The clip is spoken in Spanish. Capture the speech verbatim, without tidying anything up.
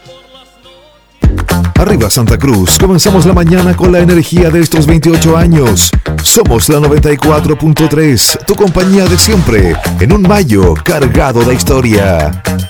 Arriba Santa Cruz, comenzamos la mañana con la energía de estos veintiocho años. Somos la noventa y cuatro punto tres, tu compañía de siempre, en un mayo cargado de historia.